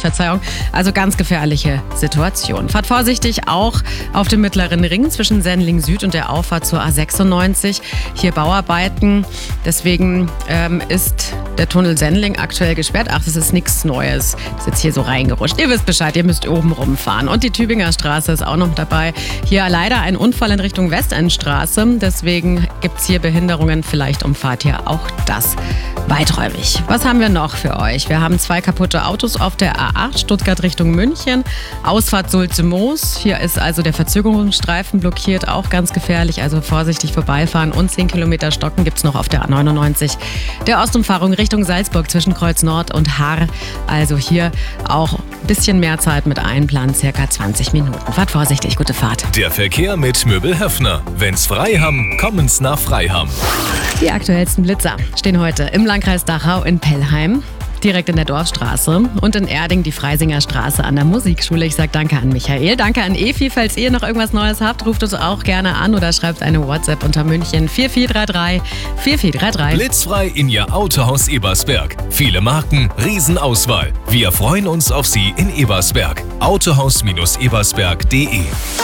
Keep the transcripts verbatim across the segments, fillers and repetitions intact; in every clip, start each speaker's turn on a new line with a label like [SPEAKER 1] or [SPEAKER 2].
[SPEAKER 1] Verzeihung. Also ganz gefährliche Situation. Fahrt vorsichtig auch auf dem Mittleren Ring zwischen Sendling Süd und der Auffahrt zur A sechsundneunzig. Hier Bauarbeiten. Deswegen ähm, ist der Tunnel Sendling aktuell gesperrt. Ach, das ist nichts Neues. Ist jetzt hier so reingerutscht. Ihr wisst Bescheid, ihr müsst oben rumfahren. Und die Tübinger Straße ist auch noch dabei. Hier leider ein Unfall in Richtung Westendstraße. Deswegen gibt es hier Behinderungen. Vielleicht umfahrt ihr auch das weiträumig. Was haben wir noch für euch? Wir haben zwei kaputte Autos auf der A acht Stuttgart Richtung München. Ausfahrt Sulze-Moos. Hier ist also der Verzögerungsstreifen blockiert. Auch ganz gefährlich. Also vorsichtig vorbeifahren. Und zehn Kilometer Stocken gibt es noch auf der A neunundneunzig. Der Ostumfahrung Richtung Salzburg zwischen Kreuz Nord und Haar. Also hier auch ein bisschen mehr Zeit mit einplanen. Circa zwanzig Minuten. Fahrt vorsichtig. Gute Fahrt.
[SPEAKER 2] Der Verkehr mit Möbel Höffner. Wenn's frei haben, kommen's nach Freiham.
[SPEAKER 1] Die aktuellsten Blitzer stehen heute im Landkreis Dachau in Pellheim, direkt in der Dorfstraße, und in Erding die Freisinger Straße an der Musikschule. Ich sage danke an Michael, danke an Efi. Falls ihr noch irgendwas Neues habt, ruft uns auch gerne an oder schreibt eine WhatsApp unter München vier vier drei drei vier vier drei drei.
[SPEAKER 2] Blitzfrei in Ihr Autohaus Ebersberg. Viele Marken, Riesenauswahl. Wir freuen uns auf Sie in Ebersberg. autohaus ebersberg punkt de.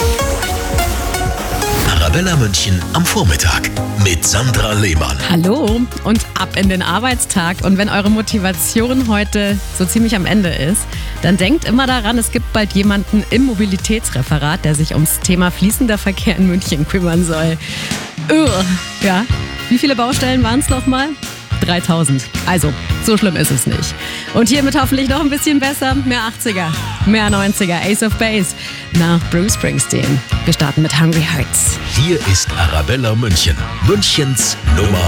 [SPEAKER 3] Arabella München am Vormittag mit Sandra Lehmann.
[SPEAKER 1] Hallo und ab in den Arbeitstag. Und wenn eure Motivation heute so ziemlich am Ende ist, dann denkt immer daran, es gibt bald jemanden im Mobilitätsreferat, der sich ums Thema fließender Verkehr in München kümmern soll. Ugh. Ja, wie viele Baustellen waren es nochmal? dreitausend. Also, so schlimm ist es nicht. Und hiermit hoffentlich noch ein bisschen besser. Mehr achtziger, mehr neunziger. Ace of Base nach Bruce Springsteen. Wir starten mit Hungry Hearts.
[SPEAKER 3] Hier ist Arabella München, Münchens Nummer